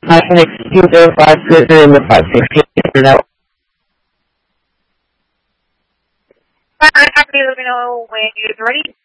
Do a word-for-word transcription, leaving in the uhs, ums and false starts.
I can excuse zero five in the five sixteen. No. Hi, let me know when you're ready.